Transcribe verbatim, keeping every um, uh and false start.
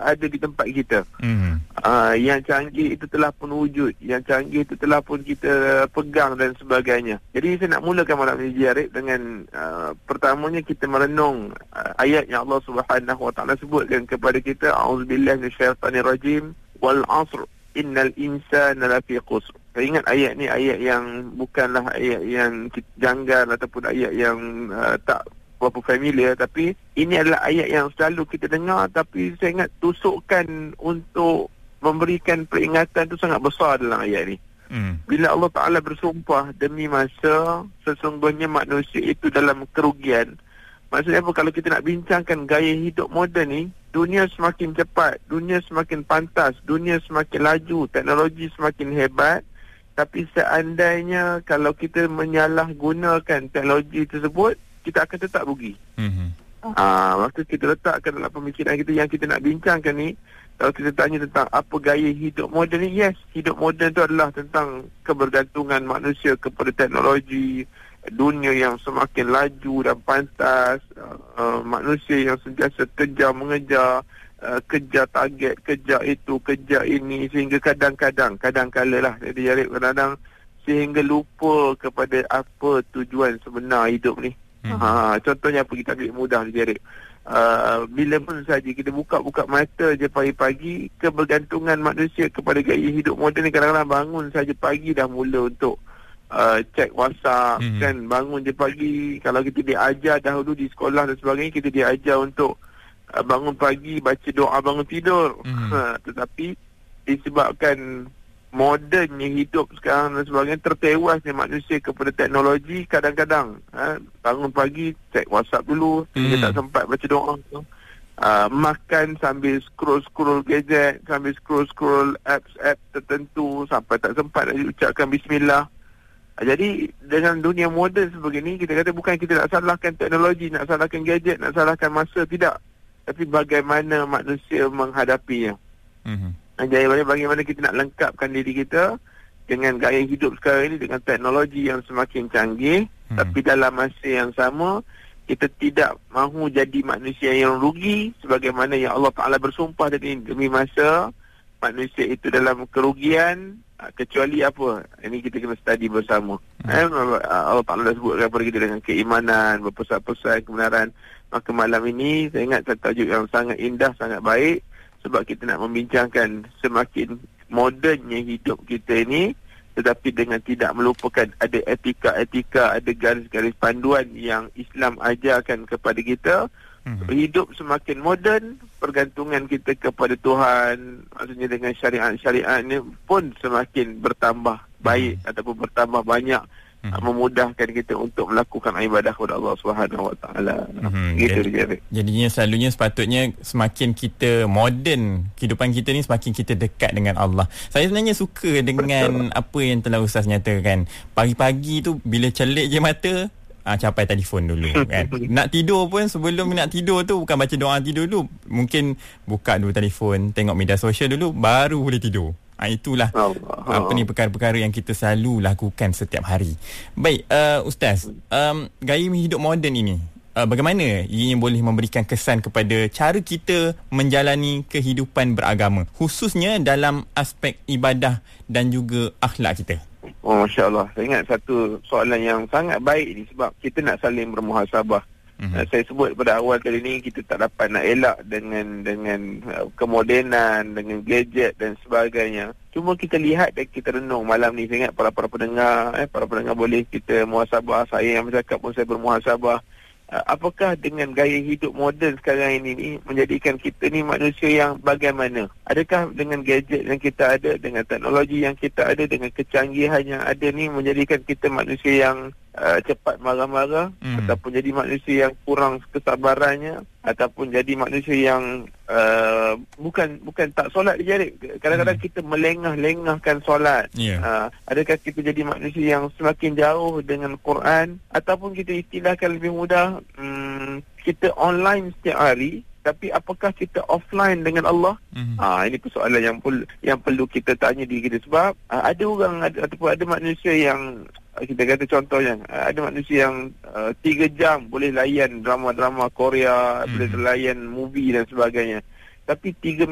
ada di tempat kita. Hmm. Uh, yang canggih itu telah pun wujud, yang canggih itu telah pun kita pegang dan sebagainya. Jadi saya nak mulakan malam ini Arif dengan uh, pertamanya kita merenung uh, ayat yang Allah Subhanahu Wa Taala sebutkan kepada kita, a'udzubillahi minasyaitanirrajim, wal 'asr innal insana lafi khusr. Saya ingat ayat ni ayat yang bukanlah ayat yang janggal ataupun ayat yang uh, tak berapa familiar, tapi ini adalah ayat yang selalu kita dengar, tapi saya ingat tusukan untuk memberikan peringatan tu sangat besar dalam ayat ni. Hmm. Bila Allah Ta'ala bersumpah demi masa, sesungguhnya manusia itu dalam kerugian. Maksudnya apa? Kalau kita nak bincangkan gaya hidup moden ni, dunia semakin cepat, dunia semakin pantas, dunia semakin laju, teknologi semakin hebat. Tapi seandainya kalau kita menyalahgunakan teknologi tersebut, kita akan tetap rugi. Mm-hmm. Ah, maka kita letakkan dalam pemikiran kita yang kita nak bincangkan ni, kalau kita tanya tentang apa gaya hidup moden ni, yes, hidup moden tu adalah tentang kebergantungan manusia kepada teknologi, dunia yang semakin laju dan pantas, uh, uh, manusia yang sentiasa kejar mengejar, uh, kejar target, kejar itu, kejar ini, sehingga kadang-kadang, kadang-kala lah, jadi kadang-kadang sehingga lupa kepada apa tujuan sebenar hidup ni. Hmm. Ha, contohnya apa, kita ambil mudah Jared. Uh, bila pun saja kita buka-buka mata je pagi-pagi, kebergantungan manusia kepada gaya hidup moden ni, kadang-kadang bangun saja pagi dah mula untuk Uh, cek WhatsApp, hmm. kan, bangun je pagi. Kalau kita diajar dahulu di sekolah dan sebagainya, kita diajar untuk uh, bangun pagi, baca doa bangun tidur. hmm. ha, Tetapi disebabkan modernnya hidup sekarang dan sebagainya, tertewasnya manusia kepada teknologi, kadang-kadang ha, bangun pagi cek WhatsApp dulu, hmm. dia tak sempat baca doa. Uh, makan sambil scroll-scroll gadget, sambil scroll-scroll apps-apps tertentu, sampai tak sempat nak ucapkan bismillah. Jadi dengan dunia moden sebegini, kita kata bukan kita nak salahkan teknologi, nak salahkan gadget, nak salahkan masa, tidak. Tapi bagaimana manusia menghadapinya. Mm-hmm. Jadi bagaimana kita nak lengkapkan diri kita dengan gaya hidup sekarang ini, dengan teknologi yang semakin canggih, mm-hmm. tapi dalam masa yang sama kita tidak mahu jadi manusia yang rugi, sebagaimana yang Allah Ta'ala bersumpah tadi, demi masa manusia itu dalam kerugian, kecuali apa? Ini kita kena study bersama. Hmm. Eh, Allah Ta'ala dah sebutkan kepada kita dengan keimanan, berpesan-pesan kebenaran. Maka malam ini saya ingat satu tajuk yang sangat indah, sangat baik, sebab kita nak membincangkan semakin modernnya hidup kita ini, tetapi dengan tidak melupakan ada etika-etika, ada garis-garis panduan yang Islam ajarkan kepada kita. Hmm. Hidup semakin moden, pergantungan kita kepada Tuhan, maksudnya dengan syariat-syariat ini pun semakin bertambah baik, hmm. ataupun bertambah banyak, hmm. memudahkan kita untuk melakukan ibadah kepada Allah Subhanahu Wa Taala. Hmm. Gitu dia. Jadinya selalunya sepatutnya semakin kita moden kehidupan kita ni, semakin kita dekat dengan Allah. Saya sebenarnya suka dengan Betul. apa yang telah Ustaz nyatakan. Pagi-pagi tu bila celik je mata, Ah, capai telefon dulu kan. Nak tidur pun, sebelum nak tidur tu bukan baca doa tidur dulu, mungkin buka dulu telefon, tengok media sosial dulu, baru boleh tidur. Ah, itulah Allah. Apa ni perkara-perkara yang kita selalu lakukan setiap hari. Baik, uh, Ustaz, um, gaya hidup moden ini, uh, bagaimana ianya boleh memberikan kesan kepada cara kita menjalani kehidupan beragama, khususnya dalam aspek ibadah dan juga akhlak kita? Oh, Masya Allah. Saya ingat satu soalan yang sangat baik ni, sebab kita nak saling bermuhasabah. Mm-hmm. Uh, saya sebut pada awal kali ni, kita tak dapat nak elak dengan dengan uh, kemodenan, dengan gadget dan sebagainya. Cuma kita lihat dan kita renung malam ni. Saya ingat para-para pendengar, eh, para pendengar boleh kita muhasabah. Saya yang bercakap pun saya bermuhasabah. Uh, apakah dengan gaya hidup moden sekarang ini ni menjadikan kita ni manusia yang bagaimana? Adakah dengan gadget yang kita ada, dengan teknologi yang kita ada, dengan kecanggihan yang ada ni menjadikan kita manusia yang uh, cepat marah-marah, hmm. ataupun jadi manusia yang kurang kesabarannya, ataupun jadi manusia yang uh, bukan bukan tak solat dia jadi. Kadang-kadang hmm. kita melengah-lengahkan solat. Yeah. Uh, adakah kita jadi manusia yang semakin jauh dengan Quran, ataupun kita istilahkan lebih mudah, um, kita online setiap hari, tapi apakah kita offline dengan Allah? Mm-hmm. Ah, ini persoalan yang perlu yang perlu kita tanya diri kita, sebab uh, ada orang ada, ataupun ada manusia yang uh, kita kata contohnya, uh, ada manusia yang uh, tiga jam boleh layan drama-drama Korea, mm-hmm. boleh layan movie dan sebagainya. Tapi tiga